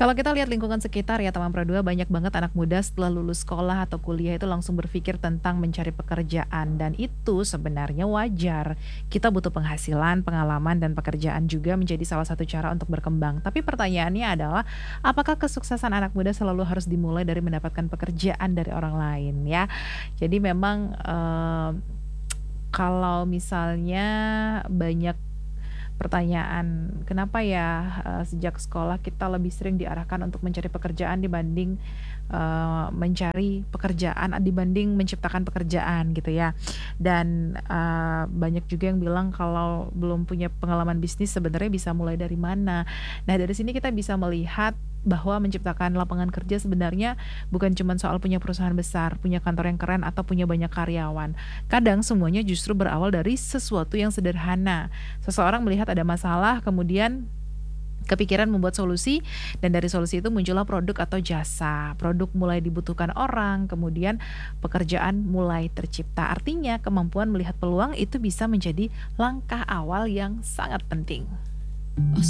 Kalau kita lihat lingkungan sekitar ya teman Pro2, banyak banget anak muda setelah lulus sekolah atau kuliah itu langsung berpikir tentang mencari pekerjaan dan itu sebenarnya wajar. Kita butuh penghasilan, pengalaman dan pekerjaan juga menjadi salah satu cara untuk berkembang. Tapi pertanyaannya adalah apakah kesuksesan anak muda selalu harus dimulai dari mendapatkan pekerjaan dari orang lain ya. Jadi memang kalau misalnya banyak pertanyaan, kenapa ya, sejak sekolah kita lebih sering diarahkan untuk mencari pekerjaan dibanding, mencari pekerjaan dibanding menciptakan pekerjaan gitu ya. Dan, banyak juga yang bilang kalau belum punya pengalaman bisnis sebenarnya bisa mulai dari mana. Nah dari sini kita bisa melihat bahwa menciptakan lapangan kerja sebenarnya bukan cuman soal punya perusahaan besar, punya kantor yang keren atau punya banyak karyawan. Kadang semuanya justru berawal dari sesuatu yang sederhana. Seseorang melihat ada masalah, kemudian kepikiran membuat solusi, dan dari solusi itu muncullah produk atau jasa. Produk mulai dibutuhkan orang, kemudian pekerjaan mulai tercipta. Artinya, kemampuan melihat peluang itu bisa menjadi langkah awal yang sangat penting.